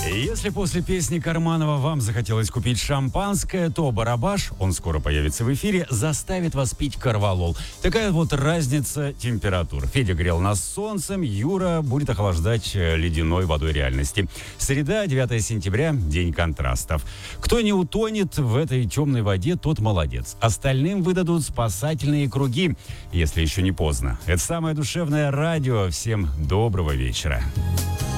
Если после песни Карманова вам захотелось купить шампанское, то Барабаш, он скоро появится в эфире, заставит вас пить корвалол. Такая вот разница температур. Федя грел нас солнцем, Юра будет охлаждать ледяной водой реальности. Среда, 9 сентября, день контрастов. Кто не утонет в этой темной воде, тот молодец. Остальным выдадут спасательные круги, если еще не поздно. Это самое душевное радио. Всем доброго вечера.